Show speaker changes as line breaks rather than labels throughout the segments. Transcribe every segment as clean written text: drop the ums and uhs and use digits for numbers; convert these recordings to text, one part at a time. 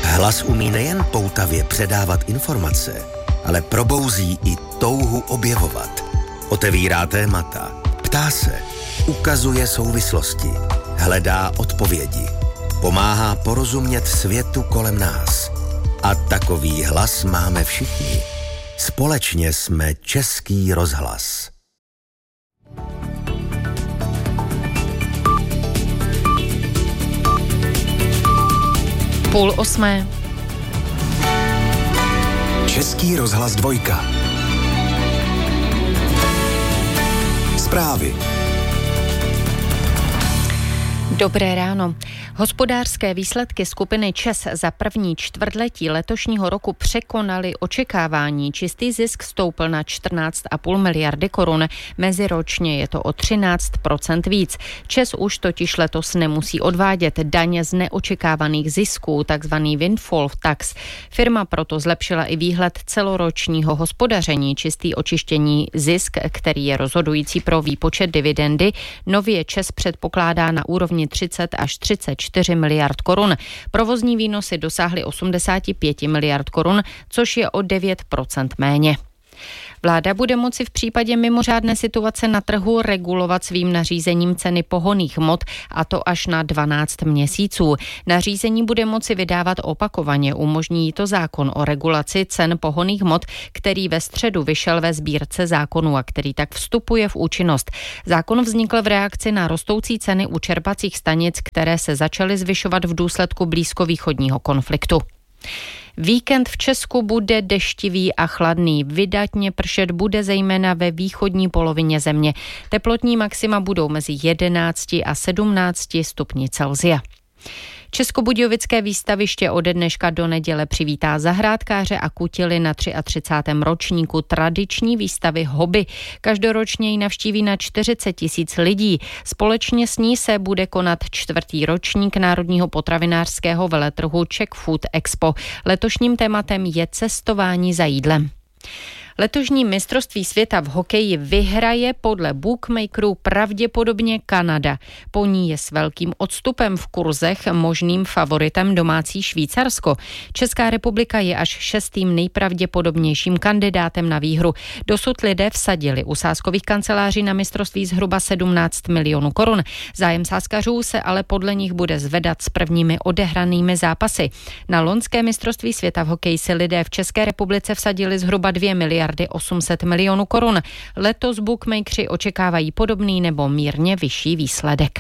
Hlas umí nejen poutavě předávat informace, ale probouzí i touhu objevovat. Otevírá témata, ptá se, ukazuje souvislosti, hledá odpovědi, pomáhá porozumět světu kolem nás. A takový hlas máme všichni. Společně jsme Český rozhlas.
Půl osmé.
Český rozhlas 2. Zprávy.
Dobré ráno. Hospodářské výsledky skupiny ČEZ za první čtvrtletí letošního roku překonaly očekávání. Čistý zisk stoupl na 14,5 miliardy korun. Meziročně je to o 13% víc. ČEZ už totiž letos nemusí odvádět daně z neočekávaných zisků, takzvaný windfall tax. Firma proto zlepšila i výhled celoročního hospodaření. Čistý očištění zisk, který je rozhodující pro výpočet dividendy, nově ČEZ předpokládá na úrovni 30 až 34 miliard korun. Provozní výnosy dosáhly 85 miliard korun, což je o 9% méně. Vláda bude moci v případě mimořádné situace na trhu regulovat svým nařízením ceny pohonných hmot, a to až na 12 měsíců. Nařízení bude moci vydávat opakovaně, umožní to zákon o regulaci cen pohonných hmot, který ve středu vyšel ve sbírce zákonů a který tak vstupuje v účinnost. Zákon vznikl v reakci na rostoucí ceny u čerpacích stanic, které se začaly zvyšovat v důsledku blízkovýchodního konfliktu. Víkend v Česku bude deštivý a chladný. Vydatně pršet bude zejména ve východní polovině země. Teplotní maxima budou mezi 11 a 17 stupni Celsia. Českobudějovické výstaviště ode dneška do neděle přivítá zahrádkáře a kutily na 33. ročníku tradiční výstavy Hobby. Každoročně ji navštíví na 40 000 lidí. Společně s ní se bude konat 4. ročník Národního potravinářského veletrhu Czech Food Expo. Letošním tématem je cestování za jídlem. Letošní mistrovství světa v hokeji vyhraje podle bookmakerů pravděpodobně Kanada. Po ní je s velkým odstupem v kurzech možným favoritem domácí Švýcarsko. Česká republika je až 6. nejpravděpodobnějším kandidátem na výhru. Dosud lidé vsadili u sázkových kanceláří na mistrovství zhruba 17 milionů korun. Zájem sázkařů se ale podle nich bude zvedat s prvními odehranými zápasy. Na loňské mistrovství světa v hokeji si lidé v České republice vsadili zhruba 2 miliardy 800 milionů korun. Letos bookmakeri očekávají podobný nebo mírně vyšší výsledek.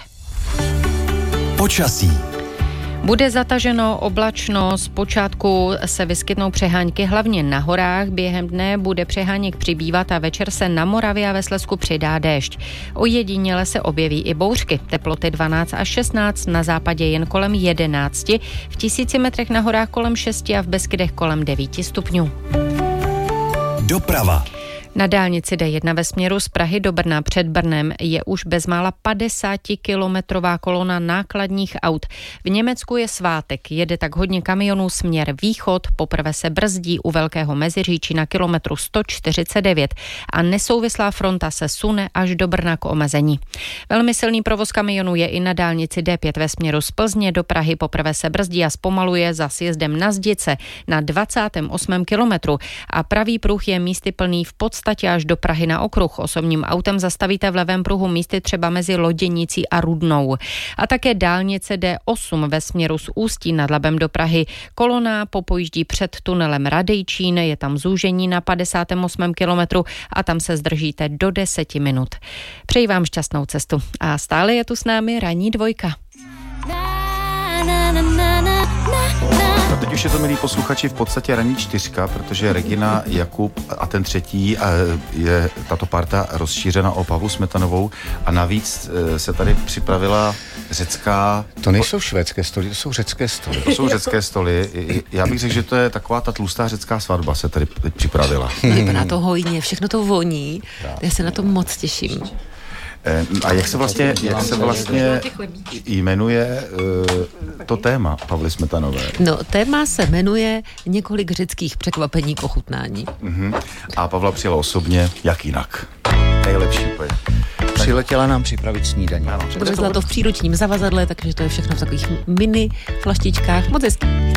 Počasí.
Bude zataženo, oblačno, zpočátku se vyskytnou přehánky hlavně na horách, během dne bude přeháněk přibývat a večer se na Moravě a ve Slezsku přidá déšť. Ojediněle se objeví i bouřky, teploty 12 až 16, na západě jen kolem 11, v 1000 metrech na horách kolem 6 a v Beskydech kolem 9 stupňů.
Doprava.
Na dálnici D1 ve směru z Prahy do Brna před Brnem je už bezmála 50kilometrová kolona nákladních aut. V Německu je svátek, jede tak hodně kamionů směr východ, poprvé se brzdí u Velkého Meziříčí na kilometru 149 a nesouvislá fronta se sune až do Brna k omezení. Velmi silný provoz kamionů je i na dálnici D5 ve směru z Plzně do Prahy, poprvé se brzdí a zpomaluje za sjezdem na Zdice na 28. kilometru a pravý pruh je místy plný v podstatě až do Prahy na okruh. Osobním autem zastavíte v levém pruhu místy třeba mezi Loděnicí a Rudnou. A také dálnice D8 ve směru z Ústí nad Labem do Prahy. Kolona popojíždí před tunelem Radejčín, je tam zúžení na 58. kilometru a tam se zdržíte do 10 minut. Přeji vám šťastnou cestu. A stále je tu s námi ranní dvojka.
A teď už je to, milí posluchači, v podstatě ranní 4, protože Regina, Jakub a ten třetí je tato parta rozšířena o Pavlu Smetanovou a navíc se tady připravila řecká...
To nejsou švédské stoly, to jsou řecké stoly.
To jsou řecké stoly. Já bych řekl, že to je taková ta tlustá řecká svatba se tady teď připravila.
Vypadá to hojně, všechno to voní. Já se na to moc těším.
A jak se vlastně jmenuje to téma Pavly Smetanové?
No, téma se jmenuje Několik řeckých překvapení k ochutnání.
A Pavla přijela osobně, jak jinak. Nejlepší úplně.
Přiletěla nám připravit snídaní.
Dovezla to v příručním zavazadle, takže to je všechno v takových mini flaštičkách. Moc hezký.